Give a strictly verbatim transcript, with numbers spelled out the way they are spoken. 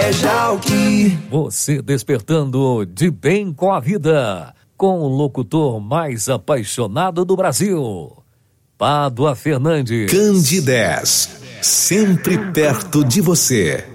É Jalki. Você despertando de bem com a vida, com o locutor mais apaixonado do Brasil, Pádua Fernandes. Candidez, sempre perto de você.